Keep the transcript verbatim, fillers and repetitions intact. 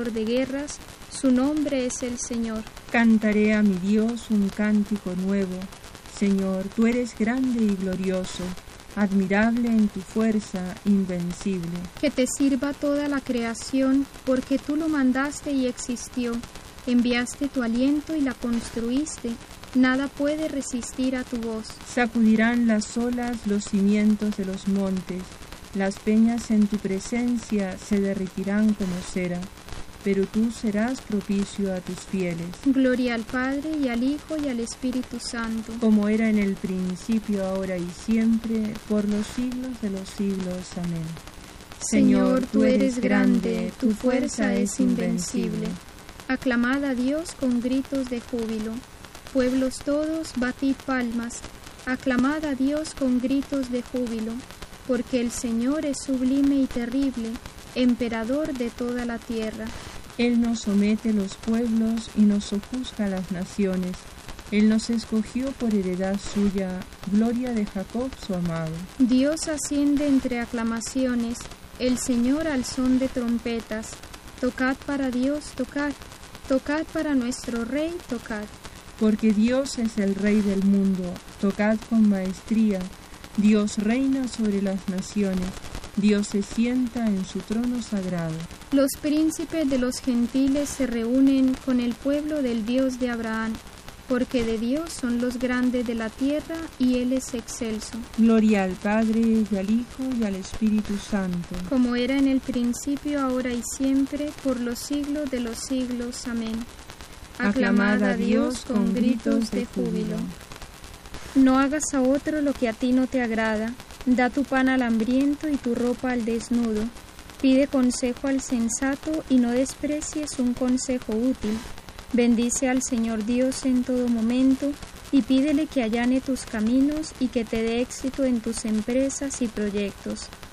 Señor de guerras, su nombre es el Señor. Cantaré a mi Dios un cántico nuevo. Señor, tú eres grande y glorioso, admirable en tu fuerza, invencible. Que te sirva toda la creación, porque tú lo mandaste y existió. Enviaste tu aliento y la construiste. Nada puede resistir a tu voz. Sacudirán las olas los cimientos de los montes. Las peñas en tu presencia se derretirán como cera, pero tú serás propicio a tus fieles. Gloria al Padre, y al Hijo, y al Espíritu Santo. Como era en el principio, ahora y siempre, por los siglos de los siglos. Amén. Señor, tú eres grande, tu fuerza es invencible. Aclamad a Dios con gritos de júbilo. Pueblos todos, batid palmas. Aclamad a Dios con gritos de júbilo. Porque el Señor es sublime y terrible, emperador de toda la tierra. Él nos somete los pueblos y nos sojuzga las naciones. Él nos escogió por heredad suya, gloria de Jacob su amado. Dios asciende entre aclamaciones, el Señor al son de trompetas. Tocad para Dios, tocad, tocad para nuestro Rey, tocad. Porque Dios es el Rey del mundo, tocad con maestría. Dios reina sobre las naciones, Dios se sienta en su trono sagrado. Los príncipes de los gentiles se reúnen con el pueblo del Dios de Abraham, porque de Dios son los grandes de la tierra y Él es excelso. Gloria al Padre, y al Hijo, y al Espíritu Santo. Como era en el principio, ahora y siempre, por los siglos de los siglos. Amén. Aclamad a Dios con gritos de júbilo. No hagas a otro lo que a ti no te agrada. Da tu pan al hambriento y tu ropa al desnudo. Pide consejo al sensato y no desprecies un consejo útil. Bendice al Señor Dios en todo momento y pídele que allane tus caminos y que te dé éxito en tus empresas y proyectos.